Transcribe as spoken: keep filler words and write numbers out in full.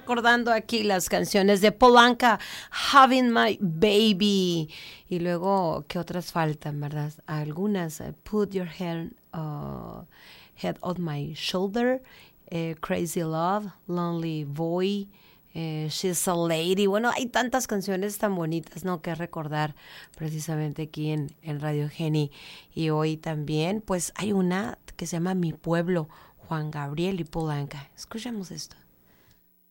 recordando aquí las canciones de Polanca, Having My Baby. Y luego, ¿qué otras faltan, verdad? Algunas, uh, Put Your Hand, uh, head on My Shoulder, uh, Crazy Love, Lonely Boy, uh, She's a Lady. Bueno, hay tantas canciones tan bonitas, ¿no? Que recordar precisamente aquí en, en Radio Geni. Y hoy también, pues hay una que se llama Mi Pueblo, Juan Gabriel y Polanca. Escuchemos esto.